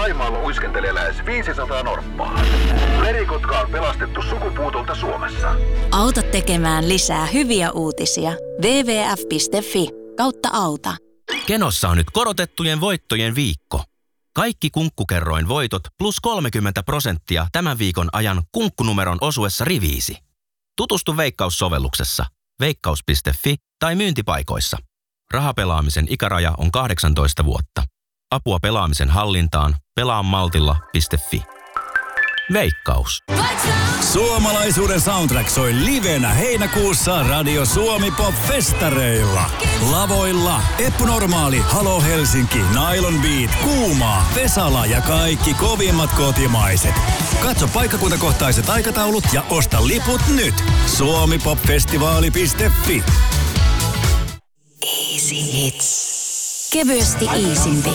Saimaalla uiskentelee lähes 500 norppaa. Merikotka on pelastettu sukupuutolta Suomessa. Auta tekemään lisää hyviä uutisia. wwf.fi/auta. Kenossa on nyt korotettujen voittojen viikko. Kaikki Kunkkukerroin voitot plus 30% tämän viikon ajan kunkkunumeron osuessa riviisi. Tutustu Veikkaus-sovelluksessa, veikkaus.fi tai myyntipaikoissa. Rahapelaamisen ikäraja on 18 vuotta. Apua pelaamisen hallintaan pelaamaltilla.fi. Veikkaus. Suomalaisuuden soundtrack soi livenä heinäkuussa Radio Suomi Pop-festareilla. Lavoilla Eppu Normaali, Halo Helsinki, Nylon Beat, Kuumaa, Vesala ja kaikki kovimmat kotimaiset. Katso paikkakuntakohtaiset aikataulut ja osta liput nyt. suomipopfestivaali.fi. Easy Hits. Kevyesti iisimpi.